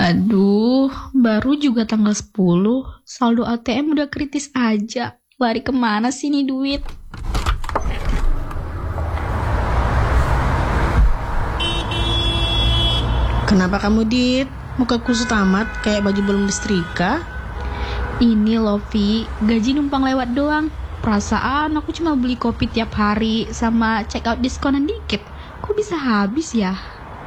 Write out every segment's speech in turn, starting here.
Aduh, baru juga tanggal 10, saldo ATM udah kritis aja. Lari kemana sih nih duit? Kenapa kamu, Dit? Muka kusut amat kayak baju belum disetrika. Ini loh, Vi, gaji numpang lewat doang. Perasaan aku cuma beli kopi tiap hari sama check out diskonan dikit. Kok bisa habis ya?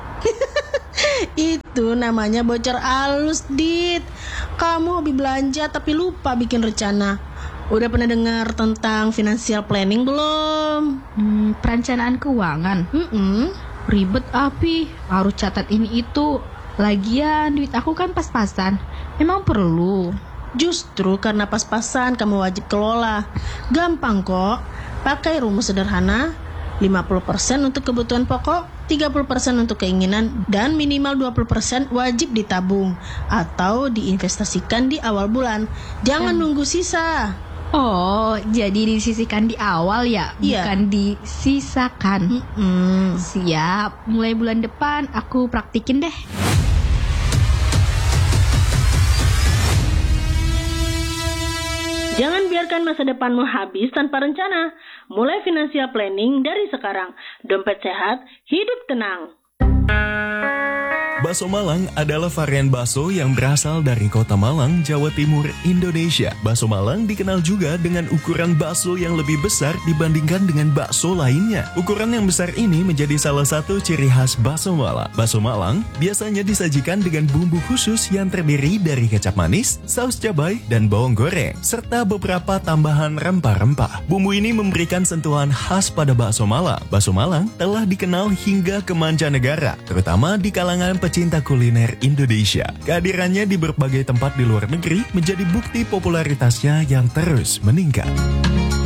Itu namanya bocor alus, Dit. Kamu hobi belanja tapi lupa bikin rencana. Udah pernah dengar tentang financial planning belum? Perencanaan keuangan. Ribet api, harus catat ini itu. Lagian duit aku kan pas-pasan. Memang perlu. Justru karena pas-pasan kamu wajib kelola. Gampang kok. Pakai rumus sederhana. 50% untuk kebutuhan pokok, 30% untuk keinginan, dan minimal 20% wajib ditabung atau diinvestasikan di awal bulan. Jangan nunggu sisa. Oh, jadi disisihkan di awal ya, Iya. bukan disisakan. Siap, mulai bulan depan aku praktikin deh. Jangan biarkan masa depanmu habis tanpa rencana. Mulai financial planning dari sekarang. Dompet sehat, hidup tenang. Bakso Malang adalah varian bakso yang berasal dari kota Malang, Jawa Timur, Indonesia. Bakso Malang dikenal juga dengan ukuran bakso yang lebih besar dibandingkan dengan bakso lainnya. Ukuran yang besar ini menjadi salah satu ciri khas bakso Malang. Bakso Malang biasanya disajikan dengan bumbu khusus yang terdiri dari kecap manis, saus cabai, dan bawang goreng, serta beberapa tambahan rempah-rempah. Bumbu ini memberikan sentuhan khas pada bakso Malang. Bakso Malang telah dikenal hingga ke mancanegara, terutama di kalangan pecinta kuliner Indonesia. Kehadirannya di berbagai tempat di luar negeri menjadi bukti popularitasnya yang terus meningkat.